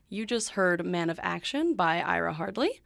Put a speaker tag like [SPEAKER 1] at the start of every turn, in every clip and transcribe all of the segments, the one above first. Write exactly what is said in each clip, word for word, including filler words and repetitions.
[SPEAKER 1] You just heard Man of Action by Ira Hardley.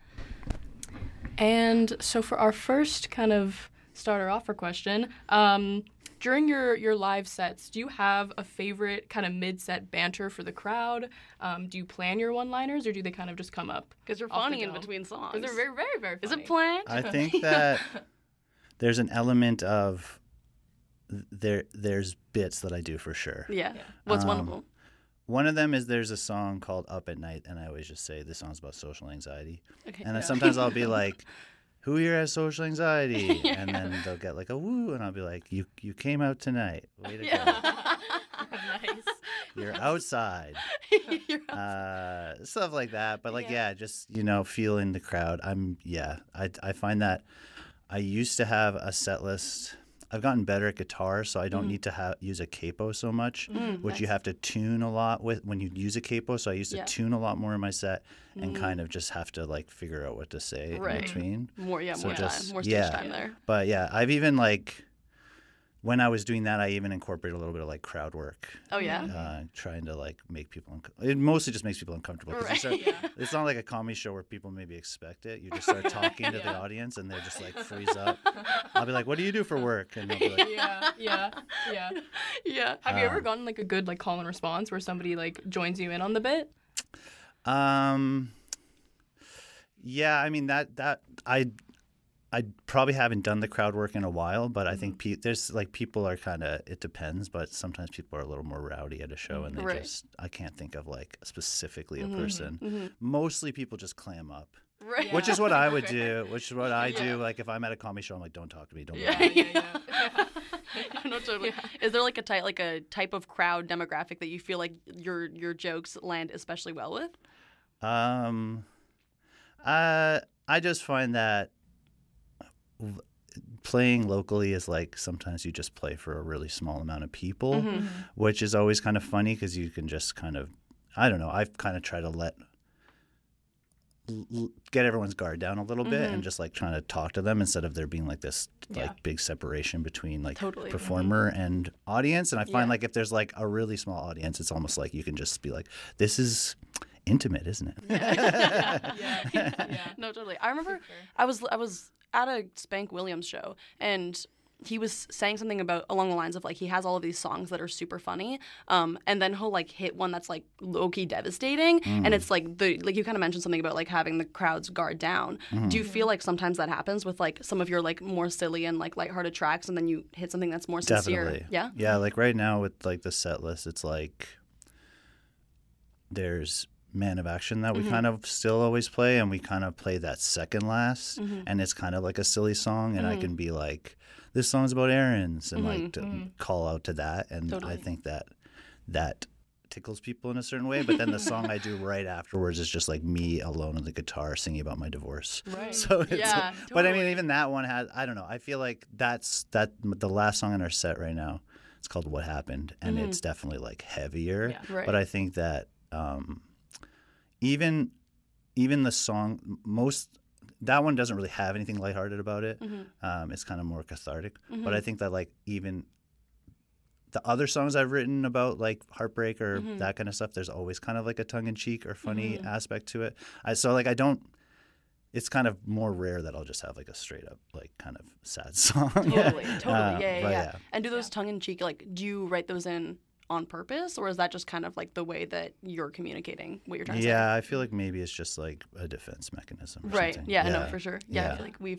[SPEAKER 2] And so for our first kind of starter offer question, um, during your, your live sets, do you have a favorite kind of mid-set banter for the crowd? Um, do you plan your one-liners, or do they kind of just come up?
[SPEAKER 1] Because you're
[SPEAKER 2] off the
[SPEAKER 1] funny in
[SPEAKER 2] dome?
[SPEAKER 1] between songs.
[SPEAKER 2] Because they're very, very, very
[SPEAKER 1] Is
[SPEAKER 2] funny.
[SPEAKER 1] it planned?
[SPEAKER 3] I think that there's an element of there. There's bits that I do for sure.
[SPEAKER 1] Yeah. What's one of
[SPEAKER 3] Um,
[SPEAKER 1] them?
[SPEAKER 3] One of them is there's a song called Up at Night, and I always just say this song's about social anxiety.
[SPEAKER 1] Okay.
[SPEAKER 3] And then sometimes I'll be like, who here has social anxiety? And then they'll get like a woo, and I'll be like, you you came out tonight. Way to go.
[SPEAKER 2] Nice.
[SPEAKER 3] You're outside.
[SPEAKER 1] You're
[SPEAKER 3] Uh, stuff like that. But like,
[SPEAKER 2] Yeah.
[SPEAKER 3] yeah, just, you know, feeling the crowd. I'm, yeah, I, I find that I used to have a set list. I've gotten better at guitar, so I don't
[SPEAKER 1] Mm.
[SPEAKER 3] need to ha- use a capo so much,
[SPEAKER 1] Mm,
[SPEAKER 3] which you
[SPEAKER 1] nice.
[SPEAKER 3] have to tune a lot with when you use a capo. So I used to
[SPEAKER 1] Yeah.
[SPEAKER 3] tune a lot more in my set and
[SPEAKER 1] Mm.
[SPEAKER 3] kind of just have to like figure out what to say
[SPEAKER 1] Right.
[SPEAKER 3] in between.
[SPEAKER 1] More, yeah,
[SPEAKER 3] So
[SPEAKER 1] more
[SPEAKER 3] just-
[SPEAKER 1] time, more stage
[SPEAKER 3] yeah.
[SPEAKER 1] time there.
[SPEAKER 3] But yeah, I've even like, when I was doing that, I even incorporated a little bit of like crowd work,
[SPEAKER 1] Oh, yeah?
[SPEAKER 3] uh, trying to like make people, unco- it mostly just makes people uncomfortable. 'cause you
[SPEAKER 1] Right.
[SPEAKER 3] start-
[SPEAKER 2] Yeah.
[SPEAKER 3] It's not like a comedy show where people maybe expect it. You just start talking to the
[SPEAKER 2] Yeah.
[SPEAKER 3] audience and they just like freeze up. I'll be like, what do you do for work? And they'll be like,
[SPEAKER 2] Yeah, yeah, yeah.
[SPEAKER 1] Yeah.
[SPEAKER 2] Have you ever
[SPEAKER 3] Um,
[SPEAKER 2] gotten like a good like call and response where somebody like joins you in on the bit?
[SPEAKER 3] Um. Yeah, I mean that that I I probably haven't done the crowd work in a while, but I think pe- there's like people are kind of it depends, but sometimes people are a little more rowdy at a show, and they
[SPEAKER 1] Right.
[SPEAKER 3] just I can't think of like specifically a
[SPEAKER 1] Mhm,
[SPEAKER 3] person.
[SPEAKER 1] mhm.
[SPEAKER 3] Mostly people just clam up,
[SPEAKER 1] Right.
[SPEAKER 3] which is what I would
[SPEAKER 2] Fair.
[SPEAKER 3] do. Which is what I
[SPEAKER 1] Yeah.
[SPEAKER 3] do. Like if I'm at a comedy show, I'm like, don't talk to me, don't.
[SPEAKER 1] Yeah.
[SPEAKER 3] bother me."
[SPEAKER 2] yeah, yeah.
[SPEAKER 1] No, totally. Is there like a type, like a type of crowd demographic that you feel like your your jokes land especially well with?
[SPEAKER 3] Um, uh, I just find that l- playing locally is like sometimes you just play for a really small amount of people,
[SPEAKER 1] Mhm.
[SPEAKER 3] which is always kind of funny because you can just kind of, I don't know, I've kind of tried to let l- l- get everyone's guard down a little bit
[SPEAKER 1] Mhm.
[SPEAKER 3] and just like trying to talk to them instead of there being like this like
[SPEAKER 2] Yeah.
[SPEAKER 3] big separation between like
[SPEAKER 1] Totally. Mhm.
[SPEAKER 3] performer and audience. And I find
[SPEAKER 1] Yeah.
[SPEAKER 3] like if there's like a really small audience, it's almost like you can just be like, this is intimate, isn't it?
[SPEAKER 2] yeah, yeah.
[SPEAKER 1] No, totally. I remember
[SPEAKER 2] For sure.
[SPEAKER 1] I was I was at a Spank Williams show, and he was saying something about along the lines of like he has all of these songs that are super funny, um, and then he'll like hit one that's like low key devastating, and it's like the like you kind of mentioned something about like having the crowd's guard down. Do you feel like sometimes that happens with like some of your like more silly and like lighthearted tracks, and then you hit something that's more sincere?
[SPEAKER 3] Definitely.
[SPEAKER 1] Yeah.
[SPEAKER 3] Yeah, like right now with like the set list, it's like there's Man of Action that we
[SPEAKER 1] Mm-hmm.
[SPEAKER 3] kind of still always play, and we kind of play that second last,
[SPEAKER 1] Mm-hmm.
[SPEAKER 3] and it's kind of like a silly song, and I can be like, this song's about errands, and like to
[SPEAKER 2] Mhm.
[SPEAKER 3] call out to that, and
[SPEAKER 1] Totally.
[SPEAKER 3] I think that that tickles people in a certain way, but then the song I do right afterwards is just like me alone on the guitar singing about my divorce.
[SPEAKER 2] Right.
[SPEAKER 3] So it's,
[SPEAKER 1] Yeah,
[SPEAKER 3] but I mean,
[SPEAKER 1] totally.
[SPEAKER 3] even that one has, I don't know. I feel like that's that the last song on our set right now. It's called What Happened, and
[SPEAKER 1] Mhm.
[SPEAKER 3] it's definitely like heavier.
[SPEAKER 2] Yeah.
[SPEAKER 1] Right.
[SPEAKER 3] But I think that um, even even the song m- most that one doesn't really have anything lighthearted about it.
[SPEAKER 1] Mhm.
[SPEAKER 3] Um, it's kind of more cathartic.
[SPEAKER 1] Mhm.
[SPEAKER 3] But I think that like even the other songs I've written about like heartbreak or
[SPEAKER 1] Mhm.
[SPEAKER 3] that kind of stuff, there's always kind of like a tongue in cheek or funny
[SPEAKER 1] Mhm.
[SPEAKER 3] aspect to it. I so like I don't. It's kind of more rare that I'll just have like a straight up like kind of sad song.
[SPEAKER 1] Totally, totally,
[SPEAKER 3] Uh,
[SPEAKER 1] yeah, yeah,
[SPEAKER 3] but
[SPEAKER 1] yeah. And do those tongue in cheek, like, do you write those in on purpose, or is that just kind of like the way that you're communicating what you're trying to say?
[SPEAKER 3] Yeah, I feel like maybe it's just like a defense mechanism. Or
[SPEAKER 1] Right.
[SPEAKER 3] something.
[SPEAKER 1] Yeah, no, for sure. Yeah, I
[SPEAKER 3] Yeah.
[SPEAKER 1] feel like we've